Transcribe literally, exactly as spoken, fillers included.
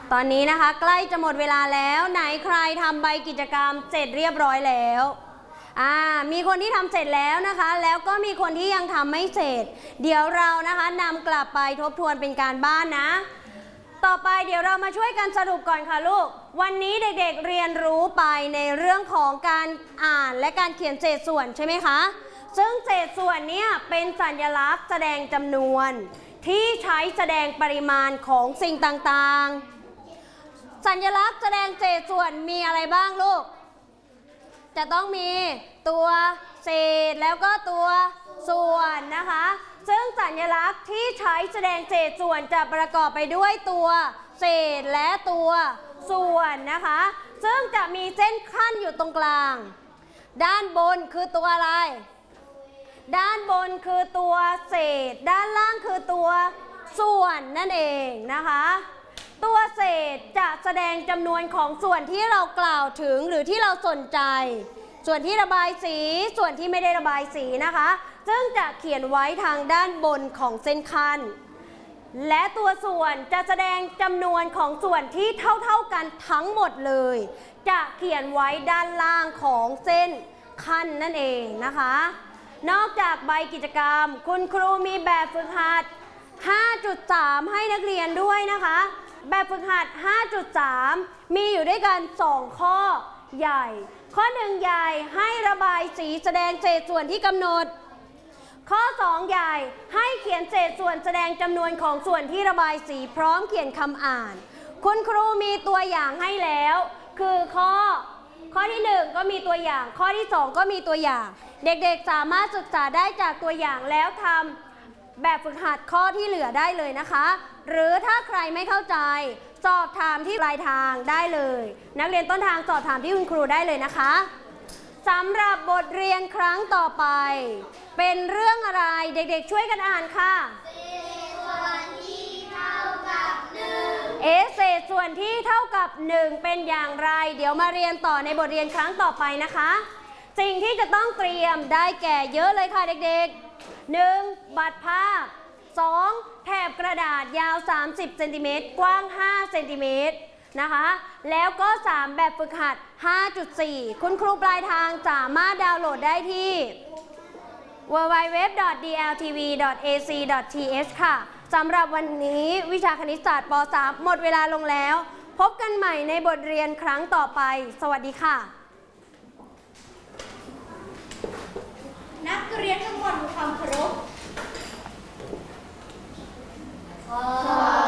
ตอนนี้นะคะใกล้จะหมดเวลาแล้วไหนใครทำใบกิจกรรมเสร็จเรียบร้อยแล้วอ่ามีคนที่ทำเสร็จแล้วนะคะแล้วก็มีคนที่ยังทำไม่เสร็จเดี๋ยวเรานะคะนำกลับไปทบทวนเป็นการบ้านนะต่อไปเดี๋ยวเรามาช่วยกันสรุปก่อนค่ะลูกวันนี้เด็กๆเรียนรู้ไปในเรื่องของการอ่านและการเขียนเศษส่วนใช่ไหมคะซึ่งเศษส่วนเนี่ยเป็นสัญลักษณ์แสดงจำนวนที่ใช้แสดงปริมาณของสิ่งต่างๆสัญลักษณ์แสดงเศษส่วนมีอะไรบ้างลูกจะต้องมีตัวเศษแล้วก็ตัวส่วนนะคะซึ่งสัญลักษณ์ที่ใช้แสดงเศษส่วนจะประกอบไปด้วยตัวเศษและตัวส่วนนะคะซึ่งจะมีเส้นขั้นอยู่ตรงกลางด้านบนคือตัวอะไรด้านบนคือตัวเศษด้านล่างคือตัวส่วนนั่นเองนะคะตัวเศษจะแสดงจำนวนของส่วนที่เรากล่าวถึงหรือที่เราสนใจส่วนที่ระบายสีส่วนที่ไม่ได้ระบายสีนะคะซึ่งจะเขียนไว้ทางด้านบนของเส้นขั้นและตัวส่วนจะแสดงจำนวนของส่วนที่เท่าๆกันทั้งหมดเลยจะเขียนไว้ด้านล่างของเส้นขั้นนั่นเองนะคะนอกจากใบกิจกรรมคุณครูมีแบบฝึกหัด ห้าจุดสาม ให้นักเรียนด้วยนะคะแบบฝึกหัด ห้าจุดสาม มีอยู่ด้วยกันสองข้อใหญ่ข้อหนึ่งใหญ่ให้ระบายสีแสดงเศษส่วนที่กำหนดข้อสองใหญ่ให้เขียนเศษส่วนแสดงจำนวนของส่วนที่ระบายสีพร้อมเขียนคำอ่านคุณครูมีตัวอย่างให้แล้วคือข้อข้อที่หนึ่งก็มีตัวอย่างข้อที่สองก็มีตัวอย่างเด็กๆสามารถศึกษาได้จากตัวอย่างแล้วทำแบบฝึกหัดข้อที่เหลือได้เลยนะคะหรือถ้าใครไม่เข้าใจสอบถามที่ปลายทางได้เลยนักเรียนต้นทางสอบถามที่คุณครูได้เลยนะคะสำหรับบทเรียนครั้งต่อไปเป็นเรื่องอะไรเด็กๆช่วยกันอ่านค่ะเศษส่วนที่เท่ากับหนึ่งเอเศษส่วนที่เท่ากับหนึ่งเป็นอย่างไรเดี๋ยวมาเรียนต่อในบทเรียนครั้งต่อไปนะคะสิ่งที่จะต้องเตรียมได้แก่เยอะเลยค่ะเด็กๆหนึ่งบัตรภาพสองแถบกระดาษยาวสามสิบเซนติเมตรกว้างห้าเซนติเมตรนะคะแล้วก็สามแบบฝึกหัด ห้าจุดสี่ คุณครูปลายทางสามารถดาวน์โหลดได้ที่ ดับเบิลยู ดับเบิลยู ดับเบิลยู ดอท ดี แอล ที วี ดอท เอ ซี ดอท ที เอช ค่ะสำหรับวันนี้วิชาคณิตศาสตร์ป สาม หมดเวลาลงแล้วพบกันใหม่ในบทเรียนครั้งต่อไปสวัสดีค่ะนักเรียนทั้งหมดมีความเคารพ